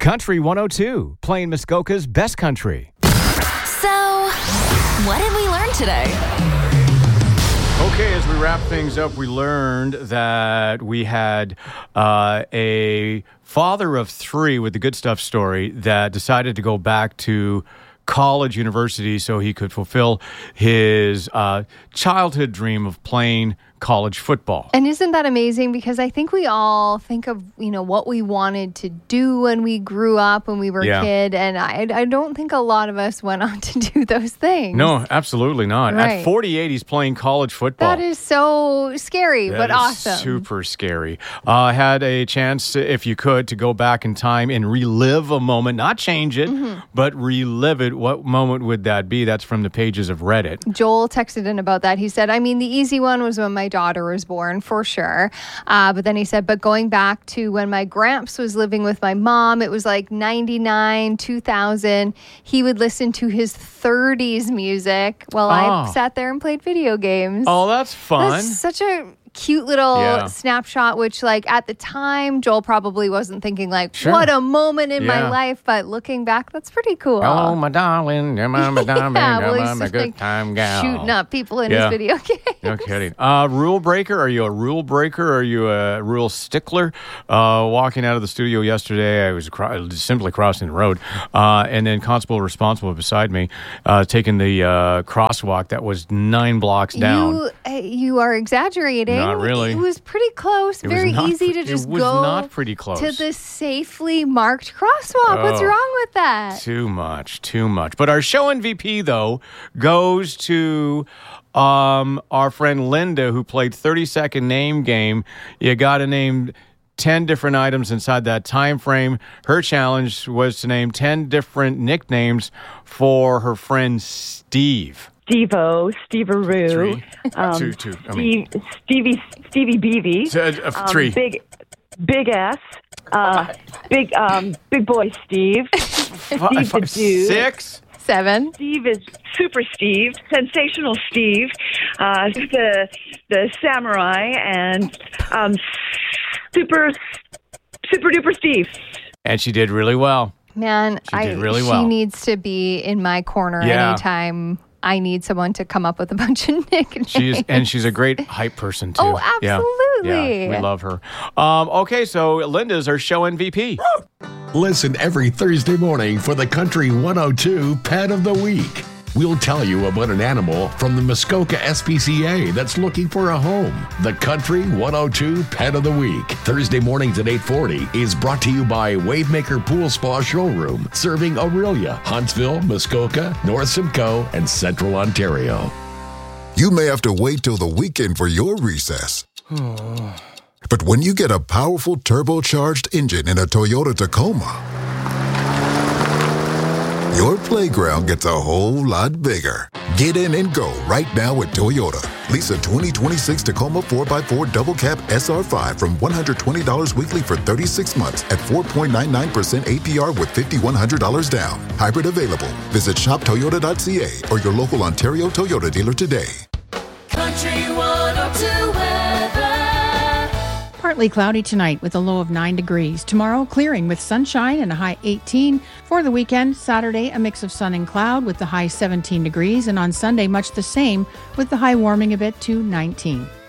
Country 102, playing Muskoka's best country. So, what did we learn today? Okay, as we wrap things up, we learned that we had a father of three with the Good Stuff story that decided to go back to college, university, so he could fulfill his childhood dream of playing college football. And isn't that amazing? Because I think we all think of, what we wanted to do when we grew up, when we were a kid. And I don't think a lot of us went on to do those things. No, absolutely not. Right. At 48, he's playing college football. That is so scary, but awesome. Super scary. Had a chance, if you could, to go back in time and relive a moment, not change it, but relive it. What moment would that be? That's from the pages of Reddit. Joel texted in about that. He said, the easy one was when my daughter was born, for sure. But then he said, but going back to when my gramps was living with my mom, it was like 99, 2000. He would listen to his 30s music while I sat there and played video games. Oh, that's fun. That's such a cute little snapshot, which at the time, Joel probably wasn't thinking what a moment in my life, but looking back, that's pretty cool. Oh, my darling, you're my darling, well, you're he's my just, good time gal. shooting up people in his video games. No kidding. Rule breaker? Are you a rule breaker? Are you a rule stickler? Walking out of the studio yesterday, I was simply crossing the road, and then constable responsible beside me, taking the crosswalk that was 9 blocks down. You are exaggerating. Not really. It was pretty close. Very easy to just go. It was not pretty close. To the safely marked crosswalk. What's wrong with that? Too much. But our show MVP, though, goes to our friend Linda, who played 30-second name game. You got to name 10 different items inside that time frame. Her challenge was to name 10 different nicknames for her friend Steve. Steve-O, Steve-a-roo, Stevie Beavy, 3, Big S, Big Boy Steve, Steve the Dude, 6, 7. Steve is Super Steve, Sensational Steve, the Samurai, and Super Duper Steve. And she did really well. Man, she did really well. She needs to be in my corner anytime I need someone to come up with a bunch of nicknames. She's a great hype person, too. Oh, absolutely. Yeah, we love her. Okay, so Linda's our show MVP. Listen every Thursday morning for the Country 102 Pet of the Week. We'll tell you about an animal from the Muskoka SPCA that's looking for a home. The Country 102 Pet of the Week, Thursday mornings at 8:40, is brought to you by Wavemaker Pool Spa Showroom, serving Aurelia, Huntsville, Muskoka, North Simcoe, and Central Ontario. You may have to wait till the weekend for your recess. But when you get a powerful turbocharged engine in a Toyota Tacoma, your playground gets a whole lot bigger. Get in and go right now at Toyota. Lease a 2026 Tacoma 4x4 Double Cab SR5 from $120 weekly for 36 months at 4.99% APR with $5,100 down. Hybrid available. Visit shoptoyota.ca or your local Ontario Toyota dealer today. Country 102 weather. Partly cloudy tonight with a low of 9 degrees. Tomorrow, clearing with sunshine and a high 18. For the weekend, Saturday, a mix of sun and cloud with the high 17 degrees. And on Sunday, much the same with the high warming a bit to 19.